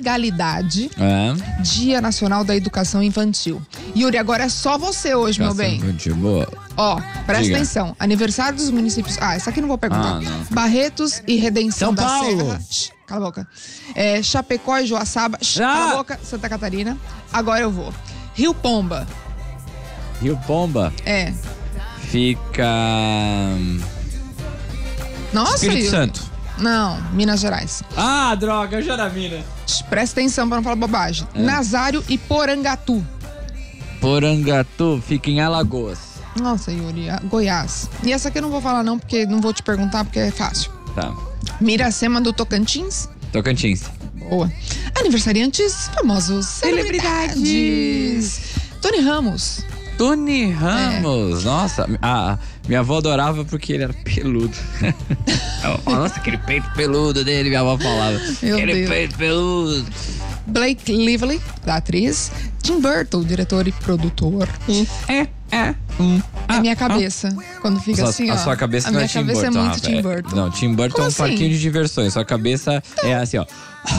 legalidade. Dia Nacional da Educação Infantil. Yuri, agora é só você hoje, meu bem. Infantil, boa. Ó, presta Diga. atenção. Aniversário dos municípios. Essa aqui não vou perguntar. Não. Barretos e Redenção São da Paulo. Serra. Cala a boca. Chapecó e Joaçaba. Cala a boca. Santa Catarina. Agora eu vou. Rio Pomba. Rio Pomba fica... Nossa, Espírito Yuri. Santo. Não, Minas Gerais. Droga, eu já era Minas. Presta atenção pra não falar bobagem. Nazário e Porangatu. Porangatu fica em Alagoas. Nossa, Yuri, Goiás. E essa aqui eu não vou falar não, porque não vou te perguntar, porque é fácil. Tá. Miracema do Tocantins. Tocantins. Boa. Aniversariantes famosos. Celebridades. Tony Ramos. Tony Ramos. Nossa, minha avó adorava porque ele era peludo. Nossa, aquele peito peludo dele, minha avó falava. Meu aquele Deus. peito peludo. Blake Lively, da atriz. Tim Burton, diretor e produtor. É minha cabeça. Quando fica assim, ó. A sua cabeça não é Tim Burton, A minha cabeça é muito Rafa. Tim Burton. Não, Tim Burton Como é um assim? parquinho de diversões. Sua cabeça é assim, ó.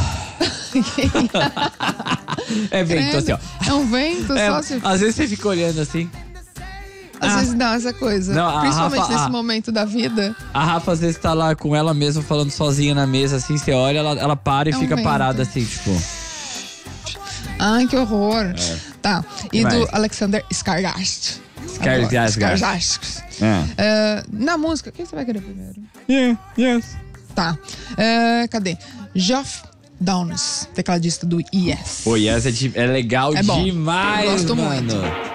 É vento, assim, ó. É um vento, só se... Às vezes você fica olhando assim. Às vezes dá essa coisa. Não, Principalmente Rafa, nesse momento da vida. A Rafa às vezes tá lá com ela mesma falando sozinha na mesa, assim, você olha, ela para e É um fica vento. parada assim, tipo. Ai, que horror. Tá. E Que do mais? Alexander Skarsgård. Skarsgård. Na música, quem você vai querer primeiro? Yes. Tá. Cadê? Geoff Downes, tecladista do Yes. O Yes é legal É bom. demais, Eu gosto mano. muito.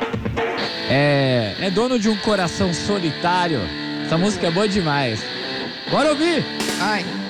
É dono de um coração solitário. Essa música é boa demais. Bora ouvir! Ai.